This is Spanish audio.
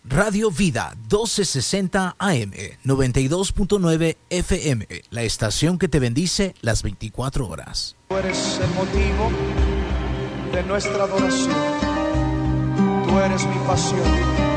Radio Vida 1260 AM, 92.9 FM, la estación que te bendice las 24 horas. Tú eres el motivo de nuestra adoración. Tú eres mi pasión.